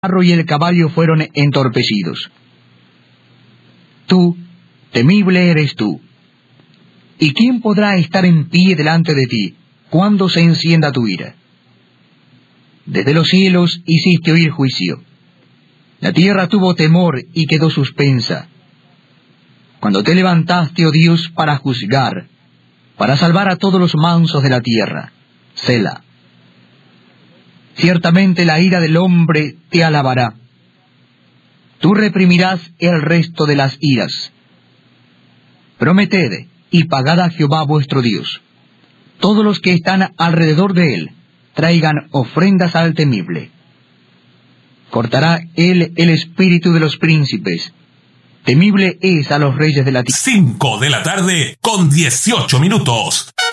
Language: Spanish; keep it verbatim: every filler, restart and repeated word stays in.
carro y el caballo fueron entorpecidos. Tú, temible eres tú. ¿Y quién podrá estar en pie delante de ti cuando se encienda tu ira? Desde los cielos hiciste oír juicio. La tierra tuvo temor y quedó suspensa. Cuando te levantaste, oh Dios, para juzgar, para salvar a todos los mansos de la tierra. Selah. Ciertamente la ira del hombre te alabará. Tú reprimirás el resto de las iras. Prometed y pagad a Jehová vuestro Dios. Todos los que están alrededor de él traigan ofrendas al temible. Cortará él el espíritu de los príncipes. Temible es a los reyes de la tierra. Cinco de la tarde con dieciocho minutos.